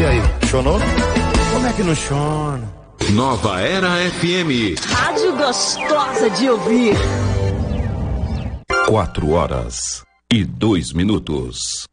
E aí, chonou? Como é que não chona? Nova Era FM. Rádio gostosa de ouvir. 4 horas e 2 minutos.